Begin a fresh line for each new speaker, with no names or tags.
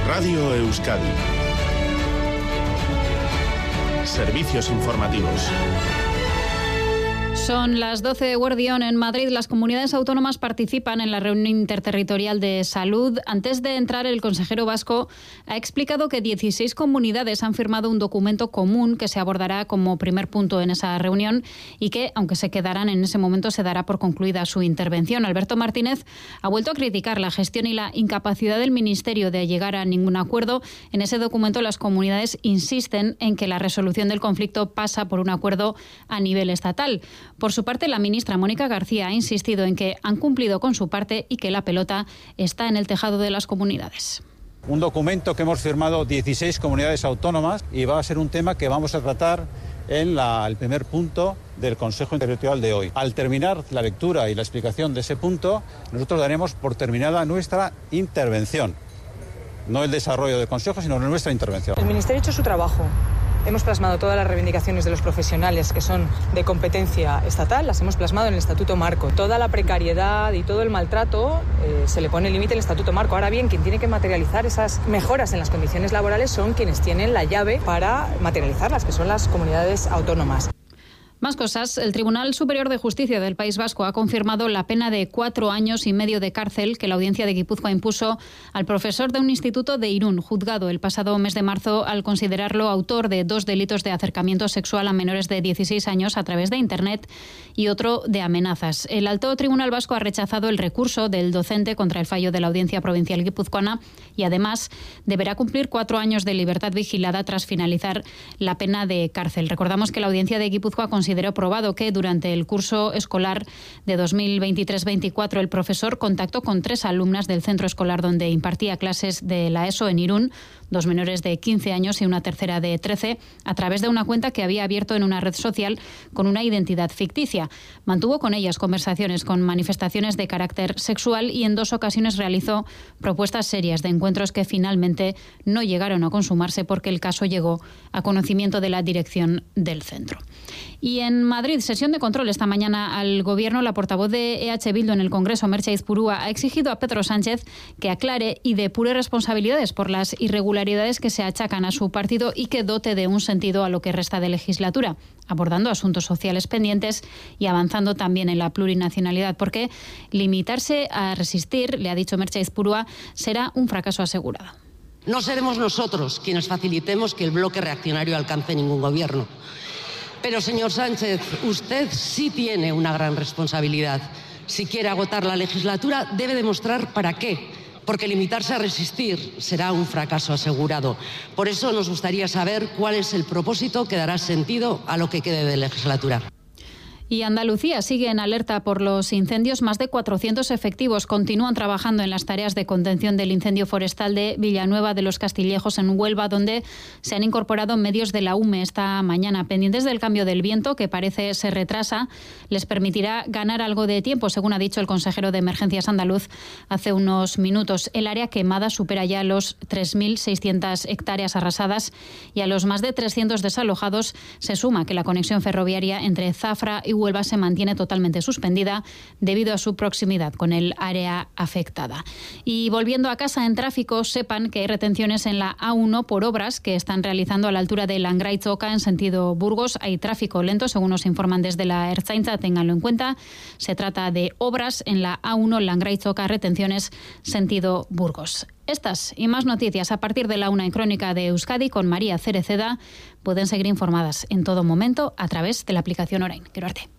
Radio Euskadi. Servicios informativos.
Son las 12 de Guardión. En Madrid, las comunidades autónomas participan en la reunión interterritorial de salud. Antes de entrar, el consejero vasco ha explicado que 16 comunidades han firmado un documento común que se abordará como primer punto en esa reunión y que, aunque se quedarán en ese momento, se dará por concluida su intervención. Alberto Martínez ha vuelto a criticar la gestión y la incapacidad del Ministerio de llegar a ningún acuerdo. En ese documento, las comunidades insisten en que la resolución del conflicto pasa por un acuerdo a nivel estatal. Por su parte, la ministra Mónica García ha insistido en que han cumplido con su parte y que la pelota está en el tejado de las comunidades.
Un documento que hemos firmado 16 comunidades autónomas y va a ser un tema que vamos a tratar en el primer punto del Consejo Interterritorial de hoy. Al terminar la lectura y la explicación de ese punto, nosotros daremos por terminada nuestra intervención. No el desarrollo del Consejo, sino nuestra intervención.
El Ministerio ha hecho su trabajo. Hemos plasmado todas las reivindicaciones de los profesionales que son de competencia estatal, las hemos plasmado en el Estatuto Marco. Toda la precariedad y todo el maltrato se le pone límite en el Estatuto Marco. Ahora bien, quien tiene que materializar esas mejoras en las condiciones laborales son quienes tienen la llave para materializarlas, que son las comunidades autónomas.
Más cosas. El Tribunal Superior de Justicia del País Vasco ha confirmado la pena de 4 años y medio de cárcel que la Audiencia de Guipúzcoa impuso al profesor de un instituto de Irún, juzgado el pasado mes de marzo al considerarlo autor de 2 delitos de acercamiento sexual a menores de 16 años a través de Internet y otro de amenazas. El Alto Tribunal Vasco ha rechazado el recurso del docente contra el fallo de la Audiencia Provincial Guipuzcoana y además deberá cumplir 4 años de libertad vigilada tras finalizar la pena de cárcel. Recordamos que la Audiencia de Guipúzcoa consideró probado que durante el curso escolar de 2023-24 el profesor contactó con 3 alumnas del centro escolar donde impartía clases de la ESO en Irún, 2 menores de 15 años y una tercera de 13, a través de una cuenta que había abierto en una red social con una identidad ficticia. Mantuvo con ellas conversaciones con manifestaciones de carácter sexual y en 2 ocasiones realizó propuestas serias de encuentros que finalmente no llegaron a consumarse porque el caso llegó a conocimiento de la dirección del centro. Y en Madrid, sesión de control esta mañana al Gobierno. La portavoz de EH Bildu en el Congreso, Merche Aizpurua, ha exigido a Pedro Sánchez que aclare y depure responsabilidades por las irregularidades que se achacan a su partido y que dote de un sentido a lo que resta de legislatura, abordando asuntos sociales pendientes y avanzando también en la plurinacionalidad, porque limitarse a resistir, le ha dicho Merche Aizpurua, será un fracaso asegurado.
No seremos nosotros quienes facilitemos que el bloque reaccionario alcance ningún gobierno. Pero, señor Sánchez, usted sí tiene una gran responsabilidad. Si quiere agotar la legislatura, debe demostrar para qué. Porque limitarse a resistir será un fracaso asegurado. Por eso nos gustaría saber cuál es el propósito que dará sentido a lo que quede de legislatura.
Y Andalucía sigue en alerta por los incendios. Más de 400 efectivos continúan trabajando en las tareas de contención del incendio forestal de Villanueva de los Castillejos en Huelva, donde se han incorporado medios de la UME esta mañana. Pendientes del cambio del viento, que parece se retrasa, les permitirá ganar algo de tiempo, según ha dicho el consejero de Emergencias andaluz hace unos minutos. El área quemada supera ya los 3.600 hectáreas arrasadas y a los más de 300 desalojados se suma que la conexión ferroviaria entre Zafra y Huelva se mantiene totalmente suspendida debido a su proximidad con el área afectada. Y volviendo a casa en tráfico, sepan que hay retenciones en la A1 por obras que están realizando a la altura de Langraiz-Oca en sentido Burgos. Hay tráfico lento, según nos informan desde la Ertzaintza, ténganlo en cuenta. Se trata de obras en la A1 Langraiz-Oca, retenciones sentido Burgos. Estas y más noticias a partir de la 1 en Crónica de Euskadi con María Cereceda. Pueden seguir informadas en todo momento a través de la aplicación Orain. Quiero arte.